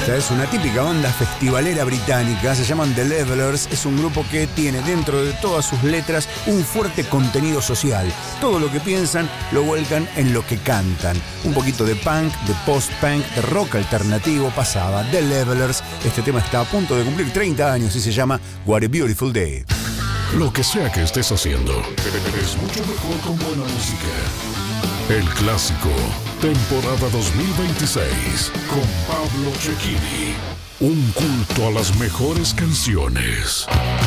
Esta es una típica banda festivalera británica, se llaman The Levellers, es un grupo que tiene dentro de todas sus letras un fuerte contenido social. Todo lo que piensan lo vuelcan en lo que cantan. Un poquito de punk, de post-punk, de rock alternativo pasaba. The Levellers, este tema está a punto de cumplir 30 años y se llama What a Beautiful Day. Lo que sea que estés haciendo, es mucho mejor con buena música. El Clásico, temporada 2026, con Pablo Cecchini. Un culto a las mejores canciones.